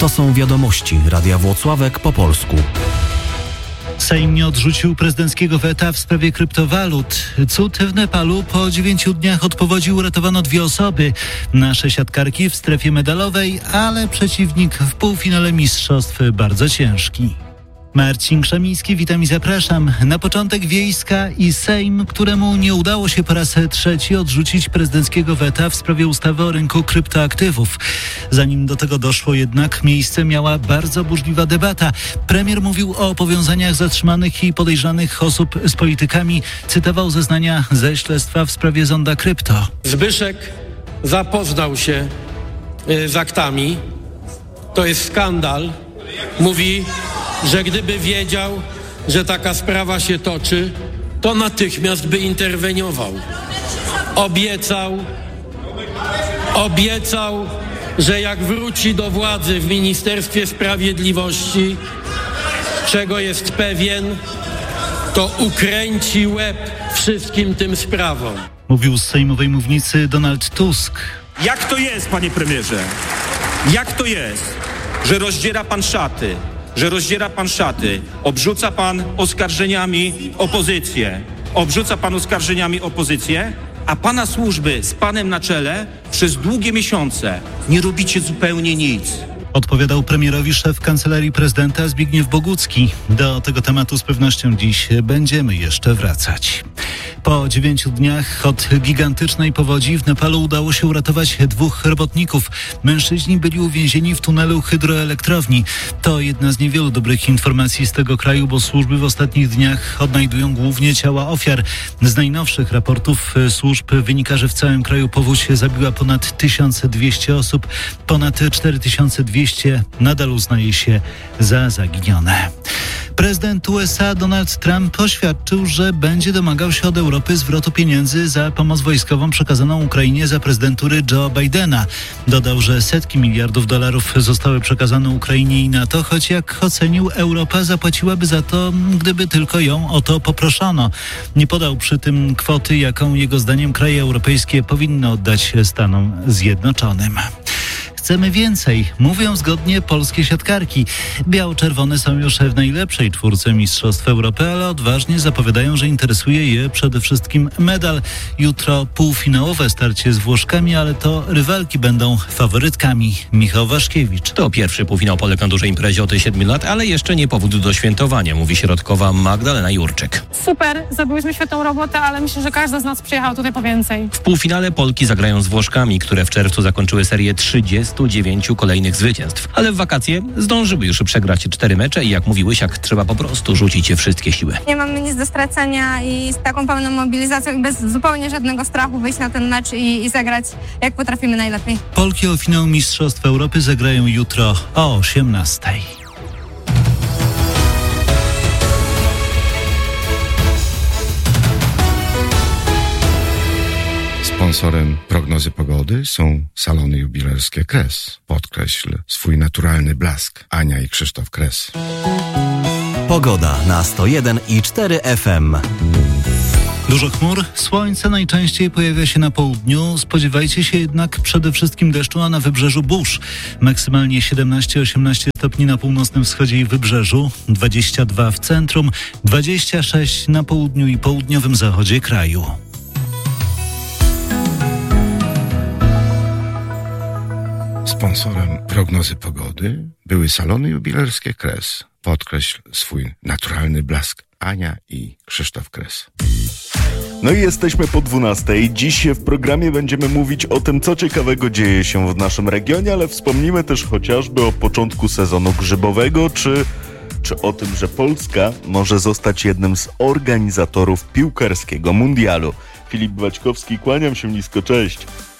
To są wiadomości Radia Włocławek po polsku. Sejm nie odrzucił prezydenckiego weta w sprawie kryptowalut. Cud w Nepalu. Po 9 dniach od powodzi uratowano 2 osoby. Nasze siatkarki w strefie medalowej, ale przeciwnik w półfinale mistrzostw bardzo ciężki. Marcin Krzemiński, witam i zapraszam. Na początek Wiejska i Sejm, któremu nie udało się po raz trzeci odrzucić prezydenckiego weta w sprawie ustawy o rynku kryptoaktywów. Zanim do tego doszło jednak, miejsce miała bardzo burzliwa debata. Premier mówił o powiązaniach zatrzymanych i podejrzanych osób z politykami. Cytował zeznania ze śledztwa w sprawie zonda krypto. Zbyszek zapoznał się z aktami. To jest skandal. Mówi, że gdyby wiedział, że sprawa się toczy, to natychmiast by interweniował. Obiecał, że jak wróci do władzy w Ministerstwie Sprawiedliwości, czego jest pewien, to ukręci łeb wszystkim tym sprawom. Mówił z sejmowej mównicy Donald Tusk. Jak to jest, panie premierze? Jak to jest, że rozdziera pan szaty, obrzuca pan oskarżeniami opozycję, a pana służby z panem na czele przez długie miesiące nie robicie zupełnie nic. Odpowiadał premierowi szef Kancelarii Prezydenta Zbigniew Bogucki. Do tego tematu z pewnością dziś będziemy jeszcze wracać. Po 9 dniach od gigantycznej powodzi w Nepalu udało się uratować 2 robotników. Mężczyźni byli uwięzieni w tunelu hydroelektrowni. To jedna z niewielu dobrych informacji z tego kraju, bo służby w ostatnich dniach odnajdują głównie ciała ofiar. Z najnowszych raportów służb wynika, że w całym kraju powódź zabiła ponad 1200 osób. Ponad 4200 nadal uznaje się za zaginione. Prezydent USA Donald Trump oświadczył, że będzie domagał się od Europy zwrotu pieniędzy za pomoc wojskową przekazaną Ukrainie za prezydentury Joe Bidena. Dodał, że setki miliardów dolarów zostały przekazane Ukrainie i NATO, choć jak ocenił, Europa zapłaciłaby za to, gdyby tylko ją o to poproszono. Nie podał przy tym kwoty, jaką jego zdaniem kraje europejskie powinny oddać Stanom Zjednoczonym. Chcemy więcej, mówią zgodnie polskie siatkarki. Biało-czerwone są już w najlepszej czwórce Mistrzostw Europy, ale odważnie zapowiadają, że interesuje je przede wszystkim medal. Jutro półfinałowe starcie z Włoszkami, ale to rywalki będą faworytkami. Michał Waszkiewicz. To pierwszy półfinał Polek na dużej imprezie od 7 lat, ale jeszcze nie powód do świętowania, mówi środkowa Magdalena Jurczyk. Super, zrobiłyśmy świetną robotę, ale myślę, że każda z nas przyjechała tutaj po więcej. W półfinale Polki zagrają z Włoszkami, które w czerwcu zakończyły serię 39 kolejnych zwycięstw. Ale w wakacje zdążyły już przegrać 4 mecze i jak mówi Łysiak, trzeba po prostu rzucić wszystkie siły. Nie mamy nic do stracenia i z taką pełną mobilizacją i bez zupełnie żadnego strachu wyjść na ten mecz i zagrać jak potrafimy najlepiej. Polki o finał Mistrzostw Europy zagrają jutro o 18:00. Sponsorem prognozy pogody są salony jubilerskie Kres. Podkreśl swój naturalny blask. Ania i Krzysztof Kres. Pogoda na 101,4 FM. Dużo chmur, słońce najczęściej pojawia się na południu. Spodziewajcie się jednak przede wszystkim deszczu, a na wybrzeżu burz. Maksymalnie 17-18 stopni na północnym wschodzie i wybrzeżu, 22 w centrum, 26 na południu i południowym zachodzie kraju. Sponsorem prognozy pogody były salony jubilerskie Kres. Podkreśl swój naturalny blask. Ania i Krzysztof Kres. No i jesteśmy po 12:00. Dziś w programie będziemy mówić o tym, co ciekawego dzieje się w naszym regionie, ale wspomnimy też chociażby o początku sezonu grzybowego, czy o tym, że Polska może zostać jednym z organizatorów piłkarskiego mundialu. Filip Baćkowski, kłaniam się nisko, cześć.